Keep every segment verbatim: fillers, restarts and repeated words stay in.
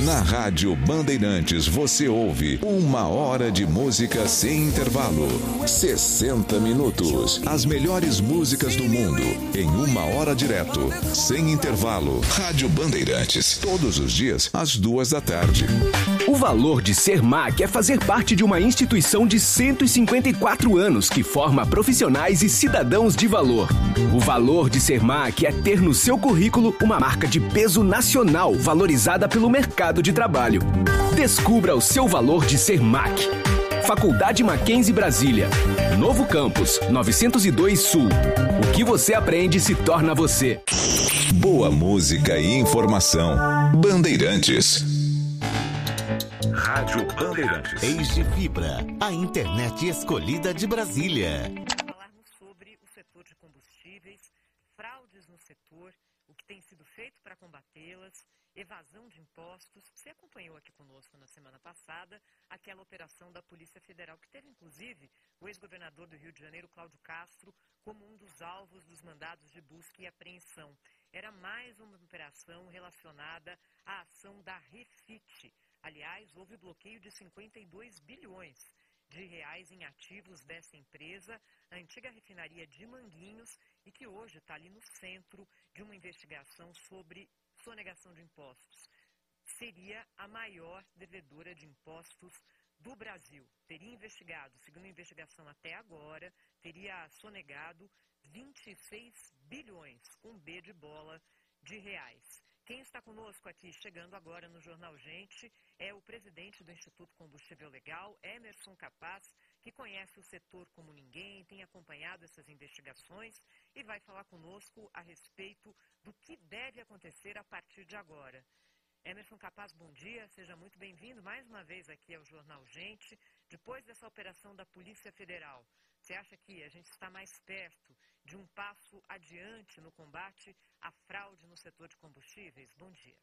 Na Rádio Bandeirantes você ouve uma hora de música sem intervalo. sessenta minutos. As melhores músicas do mundo em uma hora direto, sem intervalo. Rádio Bandeirantes. Todos os dias, às duas da tarde. O valor de ser M A C é fazer parte de uma instituição de cento e cinquenta e quatro anos que forma profissionais e cidadãos de valor. O valor de ser M A C é ter no seu currículo uma marca de peso nacional valorizada pelo mercado de trabalho. Descubra o seu valor de ser M A C. Faculdade Mackenzie Brasília. Novo Campus, novecentos e dois Sul. O que você aprende se torna você. Boa música e informação. Bandeirantes. Rádio Bandeirantes. Eis de Fibra, a internet escolhida de Brasília. Falarmos sobre o setor de combustíveis, fraudes no setor, o que tem sido feito para combatê-las, evasão de impostos. Você acompanhou aqui conosco na semana passada aquela operação da Polícia Federal, que teve inclusive o ex-governador do Rio de Janeiro, Cláudio Castro, como um dos alvos dos mandados de busca e apreensão. Era mais uma operação relacionada à ação da Refit. Aliás, houve bloqueio de cinquenta e dois bilhões de reais em ativos dessa empresa, a antiga refinaria de Manguinhos, e que hoje está ali no centro de uma investigação sobre sonegação de impostos. Seria a maior devedora de impostos do Brasil. Teria investigado, segundo a investigação até agora, teria sonegado vinte e seis bilhões, com B de bola, de reais. Quem está conosco aqui, chegando agora no Jornal Gente, é o presidente do Instituto Combustível Legal, Emerson Capaz, que conhece o setor como ninguém, tem acompanhado essas investigações e vai falar conosco a respeito do que deve acontecer a partir de agora. Emerson Capaz, bom dia, seja muito bem-vindo mais uma vez aqui ao Jornal Gente. Depois dessa operação da Polícia Federal, você acha que a gente está mais perto de um passo adiante no combate à fraude no setor de combustíveis? Bom dia.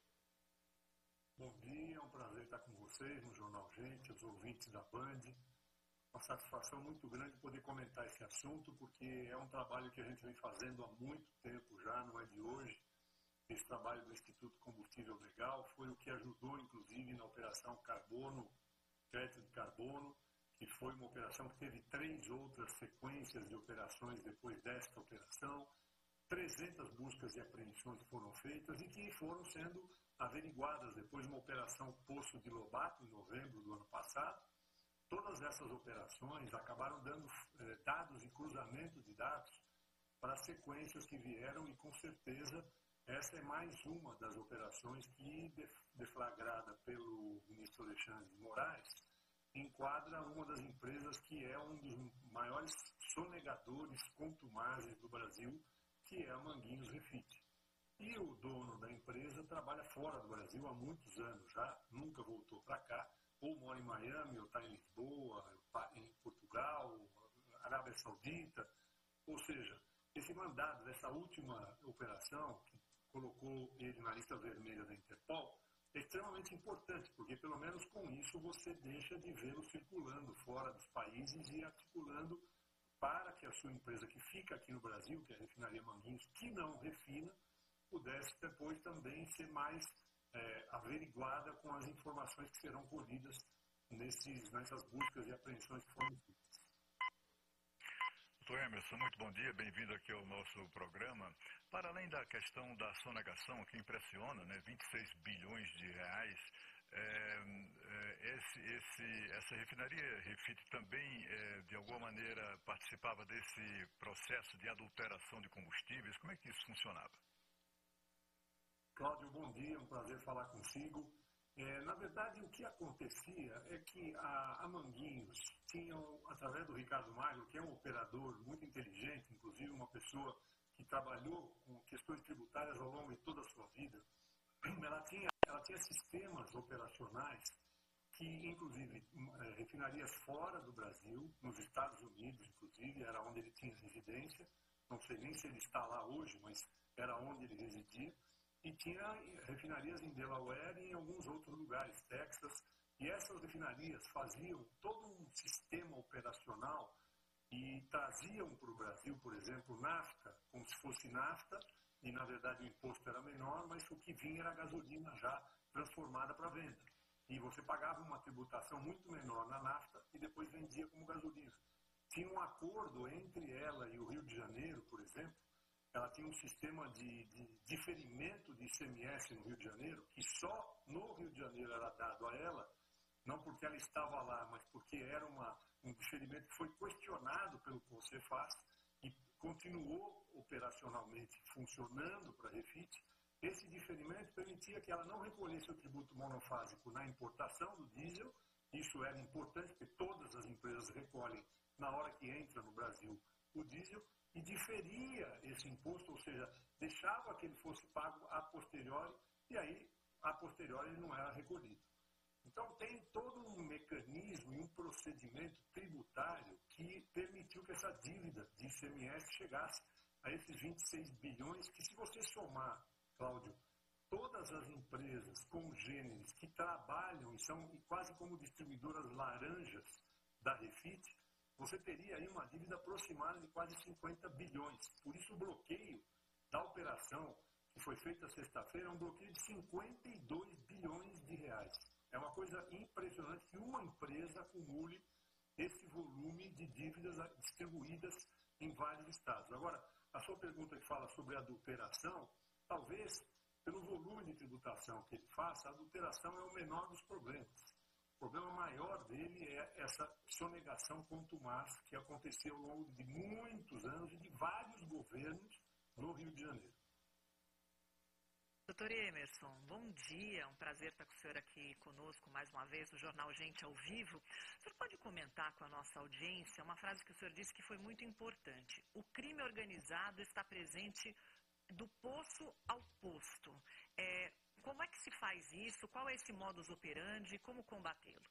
Bom dia, é um prazer estar com vocês no Jornal Gente, os ouvintes da Band. Uma satisfação muito grande poder comentar esse assunto, porque é um trabalho que a gente vem fazendo há muito tempo já, não é de hoje. Esse trabalho do Instituto Combustível Legal foi o que ajudou, inclusive, na Operação Carbono, Crédito de Carbono, que foi uma operação que teve três outras sequências de operações depois desta operação. trezentas buscas e apreensões foram feitas e que foram sendo averiguadas depois de uma operação Poço de Lobato, em novembro do ano passado. Todas essas operações acabaram dando eh, dados e cruzamento de dados para as sequências que vieram e, com certeza, essa é mais uma das operações que, deflagrada pelo ministro Alexandre de Moraes, enquadra uma das empresas que é um dos maiores sonegadores contumazes do Brasil, que é a Manguinhos Refit. E o dono da empresa trabalha fora do Brasil há muitos anos já, nunca voltou para cá, ou mora em Miami, ou está em Lisboa, em Portugal, Arábia Saudita. Ou seja, esse mandado dessa última operação, que colocou ele na lista vermelha da Interpol, é extremamente importante, porque pelo menos com isso você deixa de vê-lo circulando fora dos países e articulando para que a sua empresa que fica aqui no Brasil, que é a refinaria Manguinhos, que não refina, pudesse depois também ser mais é, averiguada com as informações que serão colhidas nesses, nessas buscas e apreensões que foram feitas. doutor Emerson, muito bom dia, bem-vindo aqui ao nosso programa. Para além da questão da sonegação, que impressiona, né, vinte e seis bilhões de reais, é, é, esse, esse, essa refinaria Refit também, é, de alguma maneira, participava desse processo de adulteração de combustíveis? Como é que isso funcionava? Cláudio, bom dia, um prazer falar consigo. É, na verdade, o que acontecia é que a, a Manguinhos tinham, através do Ricardo Magro, que é um operador muito inteligente, inclusive uma pessoa que trabalhou com questões tributárias ao longo de toda a sua vida, ela tinha, ela tinha sistemas operacionais que, inclusive, refinarias fora do Brasil, nos Estados Unidos, inclusive, era onde ele tinha residência, não sei nem se ele está lá hoje, mas era onde ele residia, e tinha refinarias em Delaware e em alguns outros lugares, Texas, e essas refinarias faziam todo um sistema operacional e traziam para o Brasil, por exemplo, nafta, como se fosse nafta, e na verdade o imposto era menor, mas o que vinha era gasolina já transformada para venda. E você pagava uma tributação muito menor na nafta e depois vendia como gasolina. Tinha um acordo entre ela e o Rio de Janeiro, por exemplo. Ela tinha um sistema de, de diferimento de I C M S no Rio de Janeiro, que só no Rio de Janeiro era dado a ela, não porque ela estava lá, mas porque era uma, um diferimento que foi questionado pelo Concefaz e continuou operacionalmente funcionando para a Refit. Esse diferimento permitia que ela não recolhesse o tributo monofásico na importação do diesel. Isso era importante, porque todas as empresas recolhem na hora que entra no Brasil o diesel, e diferia esse imposto, ou seja, deixava que ele fosse pago a posteriori, e aí, a posteriori, ele não era recolhido. Então, tem todo um mecanismo e um procedimento tributário que permitiu que essa dívida de I C M S chegasse a esses vinte e seis bilhões, que se você somar, Cláudio, todas as empresas congêneres que trabalham e são quase como distribuidoras laranjas da Refit, você teria aí uma dívida aproximada de quase cinquenta bilhões. Por isso, o bloqueio da operação que foi feita sexta-feira é um bloqueio de cinquenta e dois bilhões de reais. É uma coisa impressionante que uma empresa acumule esse volume de dívidas distribuídas em vários estados. Agora, a sua pergunta que fala sobre adulteração, talvez, pelo volume de tributação que ele faça, a adulteração é o menor dos problemas. O problema maior dele é essa sonegação contumaz que aconteceu ao longo de muitos anos e de vários governos no Rio de Janeiro. Doutor Emerson, bom dia, um prazer estar com o senhor aqui conosco mais uma vez no Jornal Gente ao Vivo. O senhor pode comentar com a nossa audiência uma frase que o senhor disse que foi muito importante. O crime organizado está presente do poço ao posto. É, como é que se faz isso? Qual é esse modus operandi e como combatê-lo?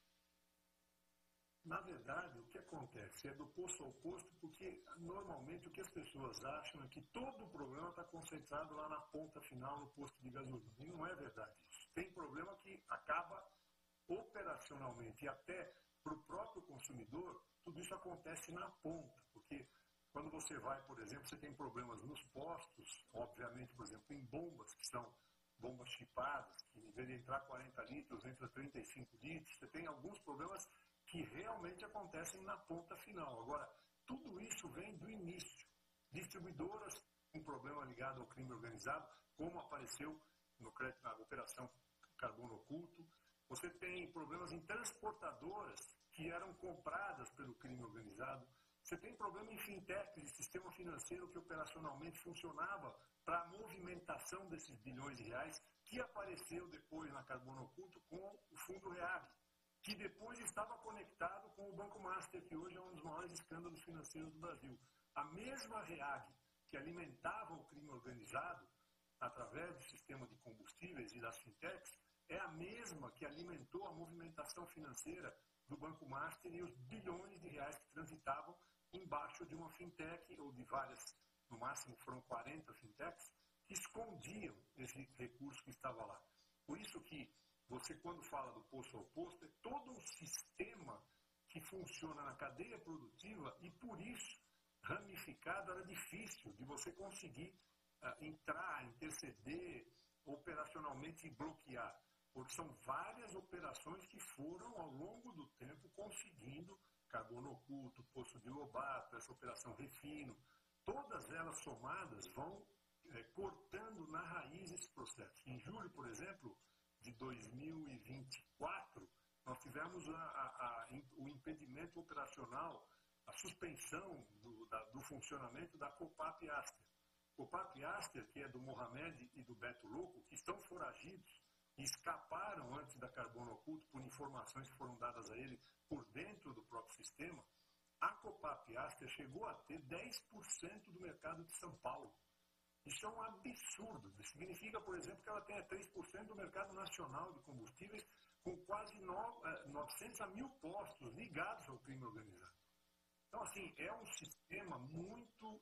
Na verdade, o que acontece é do poço ao posto, porque normalmente o que as pessoas acham é que todo o problema está concentrado lá na ponta final, no posto de gasolina. E não é verdade isso. Tem problema que acaba operacionalmente e até para o próprio consumidor, tudo isso acontece na ponta, porque quando você vai, por exemplo, você tem problemas nos postos, obviamente, por exemplo, em bombas, que são bombas chipadas, que em vez de entrar quarenta litros, entra trinta e cinco litros, você tem alguns problemas que realmente acontecem na ponta final. Agora, tudo isso vem do início. Distribuidoras com problema ligado ao crime organizado, como apareceu no crédito, na operação Carbono Oculto. Você tem problemas em transportadoras que eram compradas pelo crime organizado. Você tem problema em fintechs, de sistema financeiro que operacionalmente funcionava para a movimentação desses bilhões de reais, que apareceu depois na Carbono Oculto com o Fundo Reab, que depois estava conectado com o Banco Master, que hoje é um dos maiores escândalos financeiros do Brasil. A mesma Reag que alimentava o crime organizado através do sistema de combustíveis e das fintechs, é a mesma que alimentou a movimentação financeira do Banco Master e os bilhões de reais que transitavam embaixo de uma fintech, ou de várias, no máximo foram quarenta fintechs, que escondiam esse recurso que estava lá. Por isso que você, quando fala do poço ao posto, é todo um sistema que funciona na cadeia produtiva e, por isso, ramificado, era difícil de você conseguir uh, entrar, interceder, operacionalmente bloquear. Porque são várias operações que foram, ao longo do tempo, conseguindo Carbono Oculto, Poço de Lobato, essa operação Refino. Todas elas somadas vão é, cortando na raiz esse processo. Em julho, por exemplo, de dois mil e vinte e quatro, nós tivemos a, a, a, o impedimento operacional, a suspensão do, da, do funcionamento da Copap Aster. Copap Aster, que é do Mohamed e do Beto Louco, que estão foragidos e escaparam antes da Carbono Oculto por informações que foram dadas a ele por dentro do próprio sistema. A Copap Aster chegou a ter dez por cento do mercado de São Paulo. Isso é um absurdo. Significa, por exemplo, que ela tenha três por cento do mercado nacional de combustíveis, com quase novecentos a mil postos ligados ao crime organizado. Então, assim, é um sistema muito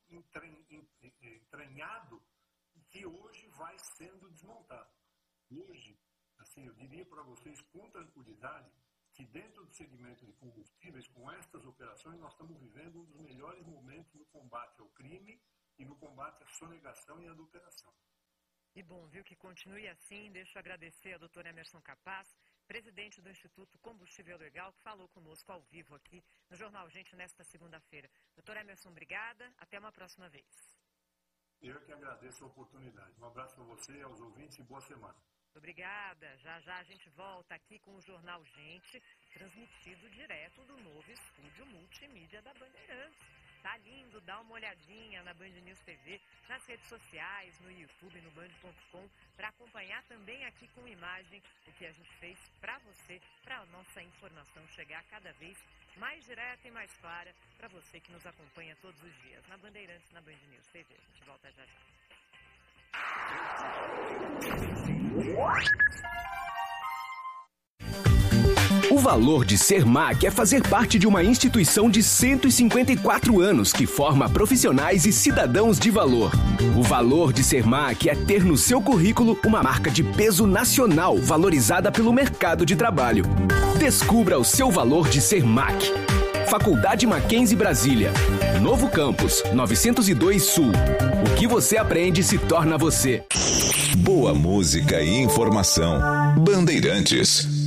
entranhado que hoje vai sendo desmontado. Hoje, assim, eu diria para vocês com tranquilidade que dentro do segmento de combustíveis, com estas operações, nós estamos vivendo um dos melhores momentos no combate ao crime e no combate à sonegação e adulteração. E bom, viu, que continue assim. Deixa eu agradecer ao doutor Emerson Capaz, presidente do Instituto Combustível Legal, que falou conosco ao vivo aqui no Jornal Gente nesta segunda-feira. Doutor Emerson, obrigada. Até uma próxima vez. Eu que agradeço a oportunidade. Um abraço para você, aos ouvintes e boa semana. Obrigada. Já já a gente volta aqui com o Jornal Gente, transmitido direto do novo estúdio multimídia da Bandeirantes. Tá lindo, dá uma olhadinha na Band News T V, nas redes sociais, no YouTube, no band ponto com, para acompanhar também aqui com imagem o que a gente fez para você, para a nossa informação chegar cada vez mais direta e mais clara para você que nos acompanha todos os dias na Bandeirantes, na Band News T V. A gente volta já já. O valor de ser M A C é fazer parte de uma instituição de cento e cinquenta e quatro anos que forma profissionais e cidadãos de valor. O valor de ser M A C é ter no seu currículo uma marca de peso nacional valorizada pelo mercado de trabalho. Descubra o seu valor de ser M A C. Faculdade Mackenzie Brasília. Novo Campus, novecentos e dois Sul. O que você aprende se torna você. Boa música e informação. Bandeirantes.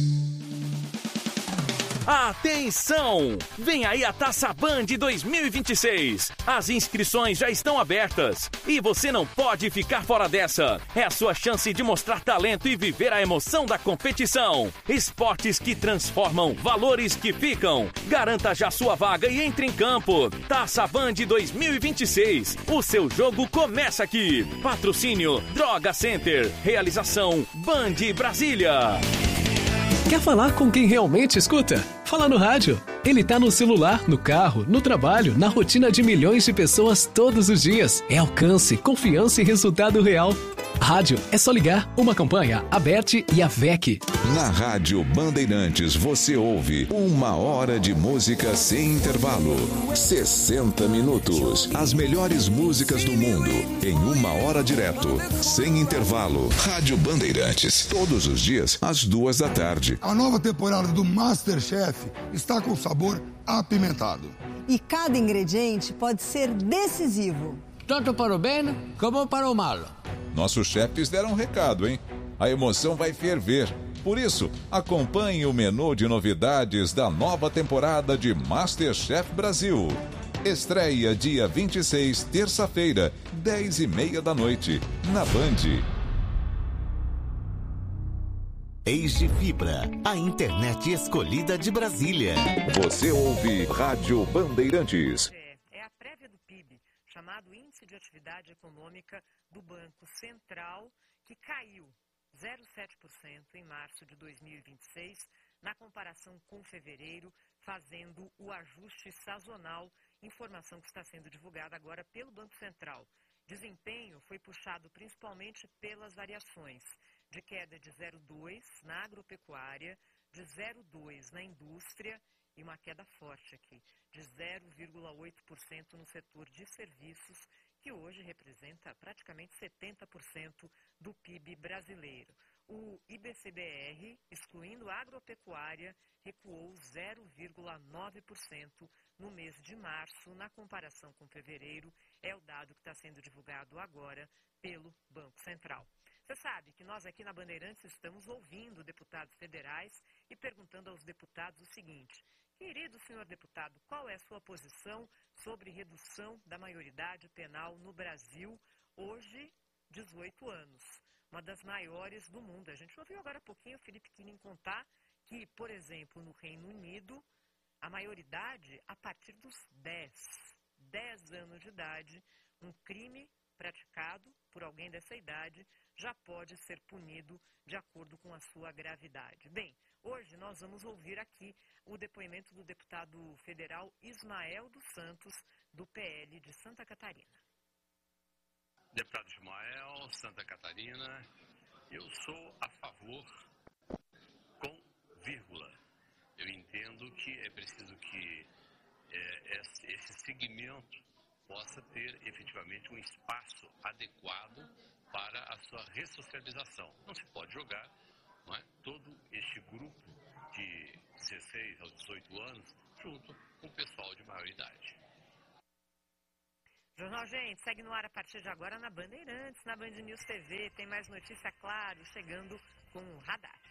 Atenção! Vem aí a Taça Band dois mil e vinte e seis. As inscrições já estão abertas e você não pode ficar fora dessa. É a sua chance de mostrar talento e viver a emoção da competição. Esportes que transformam, valores que ficam. Garanta já sua vaga e entre em campo. Taça Band dois mil e vinte e seis. O seu jogo começa aqui. Patrocínio Droga Center. Realização Band Brasília. Quer falar com quem realmente escuta? Fala no rádio. Ele tá no celular, no carro, no trabalho, na rotina de milhões de pessoas todos os dias. É alcance, confiança e resultado real. Rádio é só ligar. Uma campanha, a B E T e a V E C. Na Rádio Bandeirantes você ouve uma hora de música sem intervalo. sessenta minutos. As melhores músicas do mundo em uma hora direto, sem intervalo. Rádio Bandeirantes. Todos os dias, às duas da tarde. A nova temporada do MasterChef está com sabor apimentado. E cada ingrediente pode ser decisivo. Tanto para o bem como para o mal. Nossos chefes deram um recado, hein? A emoção vai ferver. Por isso, acompanhe o menu de novidades da nova temporada de MasterChef Brasil. Estreia dia vinte e seis, terça-feira, dez e meia da noite, na Band. Eiji Fibra, a internet escolhida de Brasília. Você ouve Rádio Bandeirantes. É a prévia do P I B, chamado Índice de Atividade Econômica do Banco Central, que caiu zero vírgula sete por cento em março de dois mil e vinte e seis, na comparação com fevereiro, fazendo o ajuste sazonal, informação que está sendo divulgada agora pelo Banco Central. Desempenho foi puxado principalmente pelas variações de queda de zero vírgula dois por cento na agropecuária, de zero vírgula dois por cento na indústria e uma queda forte aqui, de zero vírgula oito por cento no setor de serviços, que hoje representa praticamente setenta por cento do P I B brasileiro. O I B C B R, excluindo a agropecuária, recuou zero vírgula nove por cento no mês de março, na comparação com fevereiro, é o dado que está sendo divulgado agora pelo Banco Central. Você sabe que nós aqui na Bandeirantes estamos ouvindo deputados federais e perguntando aos deputados o seguinte: querido senhor deputado, qual é a sua posição sobre redução da maioridade penal no Brasil, hoje dezoito anos, uma das maiores do mundo? A gente ouviu agora há pouquinho o Felipe Kinin contar que, por exemplo, no Reino Unido, a maioridade a partir dos dez, dez anos de idade, um crime praticado por alguém dessa idade já pode ser punido de acordo com a sua gravidade. Bem, hoje nós vamos ouvir aqui o depoimento do deputado federal Ismael dos Santos, do P L de Santa Catarina. Deputado Ismael, Santa Catarina, eu sou a favor com vírgula. Eu entendo que é preciso que é, esse segmento possa ter efetivamente um espaço adequado para a sua ressocialização. Não se pode jogar, não é, todo este grupo de dezesseis aos dezoito anos junto com o pessoal de maior idade. Jornal Gente segue no ar a partir de agora na Bandeirantes, na Band News T V. Tem mais notícia, claro, chegando com o Radar.